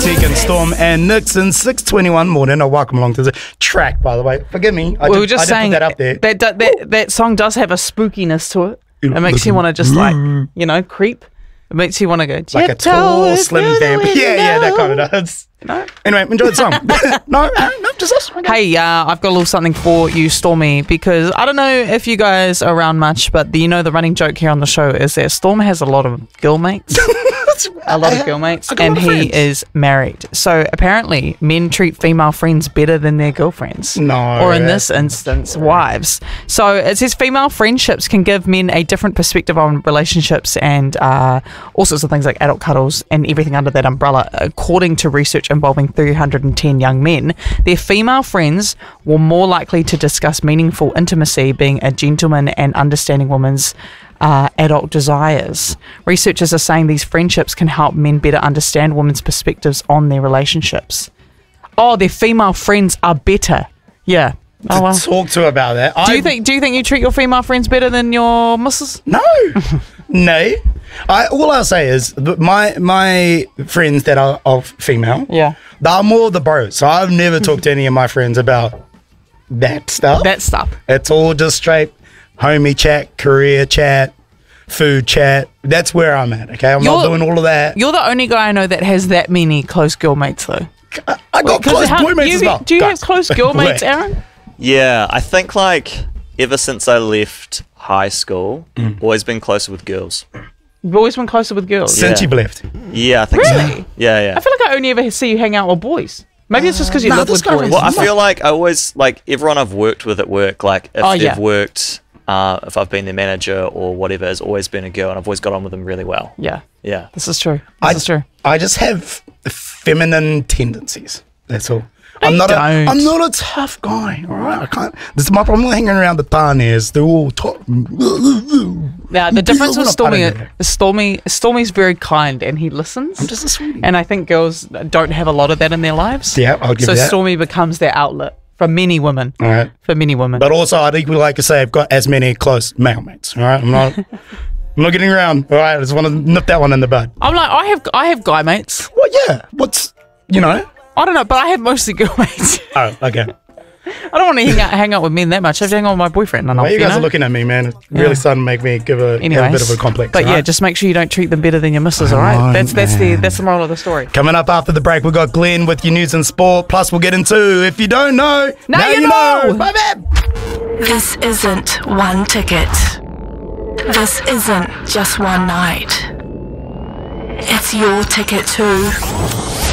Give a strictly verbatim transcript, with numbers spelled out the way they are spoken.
Tegan, Storm and Nixon, six twenty-one morning. Oh, welcome along to the track, by the way. Forgive me. I we did, were just I did saying put that up there. That, that, that, that song does have a spookiness to it. It makes you want to just like, you know, creep. It makes you want to go, like a tall, slim vamp. Yeah, yeah, that kind of does. No. Anyway, enjoy the song. no, no, just us. Okay. Hey, uh, I've got a little something for you, Stormy, because I don't know if you guys are around much, but the, you know the running joke here on the show is that Storm has a lot of girl mates. a lot of girl mates, and he friends. is married. So apparently, men treat female friends better than their girlfriends. No. Or in this instance, wives. So it says female friendships can give men a different perspective on relationships and uh, all sorts of things like adult cuddles and everything under that umbrella. According to research involving three hundred ten young men, their female friends were more likely to discuss meaningful intimacy, being a gentleman and understanding women's Uh, adult desires. Researchers are saying these friendships can help men better understand women's perspectives on their relationships. Oh, their female friends are better. Yeah. Oh, well. Talk to her about that. Do I, you think? Do you think you treat your female friends better than your missus? No, no. I all I'll say is that my my friends that are of female, yeah, they're more the bros. So I've never talked to any of my friends about that stuff. That stuff. It's all just straight homie chat, career chat, food chat. That's where I'm at, okay? I'm you're, not doing all of that. You're the only guy I know that has that many close girl mates, though. I, I got Wait, close how, boy mates you, as well. Do you Guys. have close girl mates, Aaron? Yeah, I think like ever since I left high school, mm. always been closer with girls. You've always been closer with girls? Since yeah. you've left? Yeah, I think really? so. Yeah, yeah. I feel like I only ever see you hang out with boys. Maybe it's just because you uh, live nah, with boys. Well, I feel like I always, like everyone I've worked with at work, like if oh, they've yeah. worked... Uh, if I've been their manager or whatever, has always been a girl, and I've always got on with them really well. Yeah, yeah. This is true. This I, is true. I just have feminine tendencies. That's all. No, I'm not. you A, don't. I'm not a tough guy. All right. I can't. This is my problem with hanging around the tarniers. They're all tough. Now the difference with Stormy, is Stormy, Stormy's very kind and he listens. I'm just a sweetie. And I think girls don't have a lot of that in their lives. Yeah, I'll give so you that. So Stormy becomes their outlet. For many women. All right. For many women. But also, I'd equally like to say I've got as many close male mates. All right. I'm not. I'm not getting around. All right. I just want to nip that one in the bud. I'm like, I have, I have guy mates. Well, yeah. What's, you know? I don't know, but I have mostly girl mates. Oh, okay. I don't want to hang out, hang out with men that much. I have to hang out with my boyfriend enough. Well, you guys you know? are looking at me, man. It's really yeah. starting to make me give a, Anyways, have a bit of a complex. But right? yeah, just make sure you don't treat them better than your missus, all right? Oh, that's that's man. the that's the moral of the story. Coming up after the break, we've got Glenn with your news and sport. Plus, we'll get into If You Don't Know, now, now you you know. know. Bye, babe. This isn't one ticket. This isn't just one night. It's your ticket too.